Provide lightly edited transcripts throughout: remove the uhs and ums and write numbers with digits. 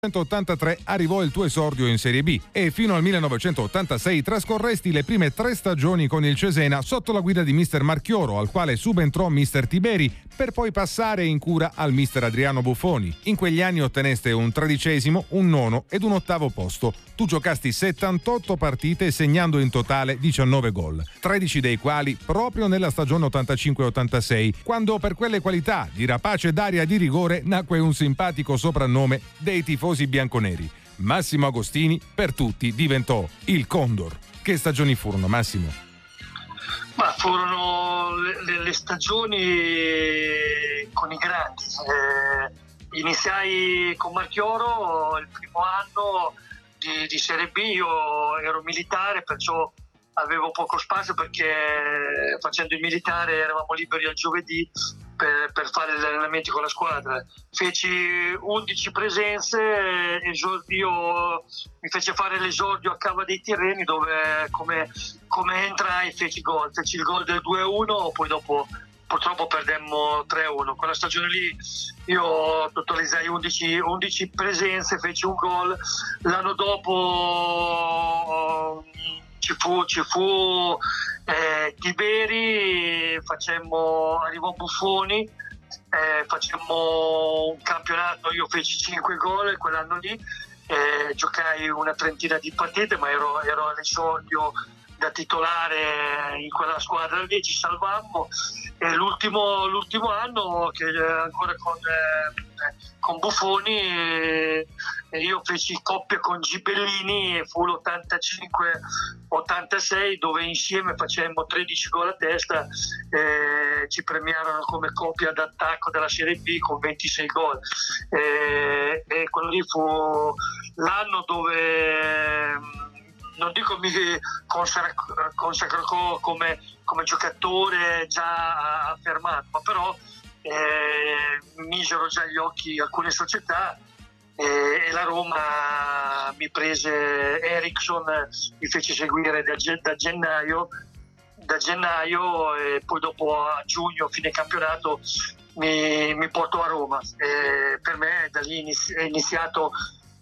1983 arrivò il tuo esordio in Serie B e fino al 1986 trascorresti le prime 3 stagioni con il Cesena sotto la guida di mister Marchioro, al quale subentrò mister Tiberi, per poi passare in cura al mister Adriano Buffoni. In quegli anni otteneste un 13°, un 9° ed un 8° posto. Tu giocasti 78 partite segnando in totale 19 gol, 13 dei quali proprio nella stagione 85-86, quando per quelle qualità di rapace d'aria di rigore nacque un simpatico soprannome dei tifosi bianconeri. Massimo Agostini per tutti diventò il Condor. Che stagioni furono, Massimo? Ma furono le stagioni con i grandi. Iniziai con Marchioro il primo anno di Serie B. Io ero militare, perciò avevo poco spazio, perché facendo il militare eravamo liberi al giovedì per fare gli allenamenti con la squadra. Feci 11 presenze, io mi fece fare l'esordio a Cava dei Tirreni, dove come entrai feci il gol del 2-1, poi dopo purtroppo perdemmo 3-1. Quella stagione lì io totalizzai 11 presenze, feci un gol. L'anno dopo ci fu Tiberi, arrivò Buffoni, facemmo un campionato, io feci 5 gol quell'anno lì, giocai una trentina di partite, ma ero all'esordio da titolare in quella squadra lì, ci salvammo. E l'ultimo anno, che ancora con Buffoni, io feci coppia con Gibellini, fu l'85-86, dove insieme facemmo 13 gol a testa, ci premiarono come coppia d'attacco della Serie B con 26 gol. E quello lì fu l'anno dove, non dico mi consacrò come giocatore già affermato, ma però misero già gli occhi alcune società, e la Roma mi prese Eriksson, mi fece seguire da gennaio, e poi dopo a giugno, fine campionato, mi portò a Roma. Per me da lì è iniziato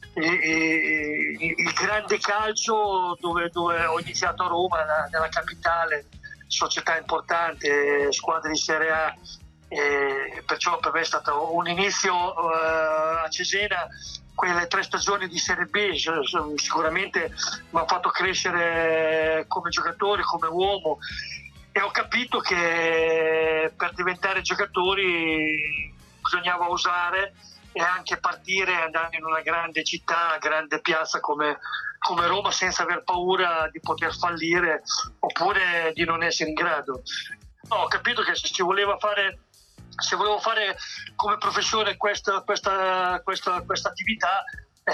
il grande calcio, dove ho iniziato a Roma, nella capitale, società importante, squadre di Serie A, perciò per me è stato un inizio a Cesena. Quelle 3 stagioni di Serie B sicuramente mi hanno fatto crescere come giocatore, come uomo, e ho capito che per diventare giocatori bisognava osare e anche partire, andare in una grande città, grande piazza come Roma, senza aver paura di poter fallire oppure di non essere in grado. Ho capito che se volevo fare come professione questa attività,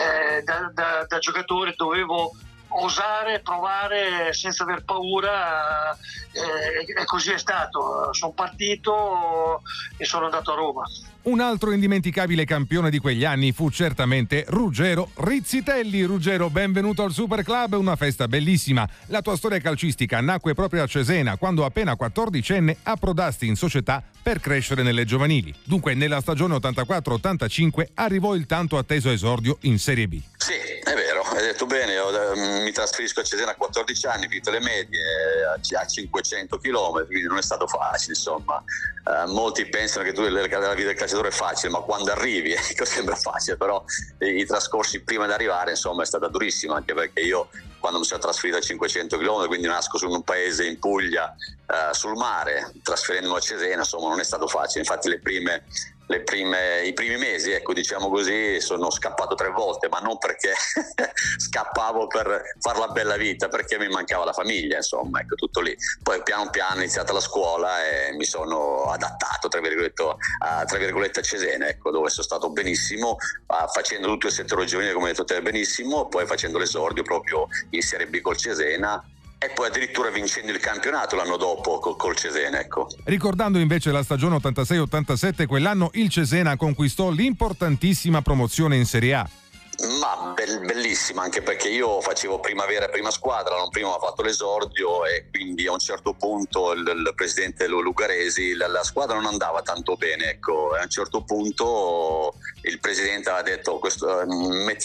da giocatore dovevo osare, provare senza aver paura, e così è stato. Sono partito e sono andato a Roma. Un altro indimenticabile campione di quegli anni fu certamente Ruggero Rizzitelli. Ruggero, benvenuto al Super Club, una festa bellissima. La tua storia calcistica nacque proprio a Cesena, quando appena 14enne approdasti in società per crescere nelle giovanili. Dunque nella stagione 84-85 arrivò il tanto atteso esordio in Serie B. Sì, è vero, hai detto bene. Mi trasferisco a Cesena a 14 anni, finito le medie, a 500 km, quindi non è stato facile, insomma. Molti pensano che la vita del calciatore è facile, ma quando arrivi sembra facile, però i trascorsi prima di arrivare, insomma, è stata durissima, anche perché io, quando mi sono trasferito a 500 km, quindi nasco in un paese in Puglia, sul mare, trasferendomi a Cesena, insomma, non è stato facile. Infatti i primi mesi, ecco, diciamo così, sono scappato 3 volte, ma non perché scappavo per far la bella vita, perché mi mancava la famiglia, insomma, ecco, tutto lì. Poi piano piano è iniziata la scuola e mi sono adattato, tra virgolette, a Cesena, ecco, dove sono stato benissimo, facendo tutto il settore giovanile, come hai detto te benissimo, poi facendo l'esordio proprio in Serie B col Cesena, e poi addirittura vincendo il campionato l'anno dopo col Cesena, ecco. Ricordando invece la stagione 86-87, quell'anno il Cesena conquistò l'importantissima promozione in Serie A. Ma bellissima, anche perché io facevo primavera e prima squadra, l'anno prima ho fatto l'esordio e quindi a un certo punto il presidente Lugaresi, la squadra non andava tanto bene, ecco, e a un certo punto il presidente ha detto metti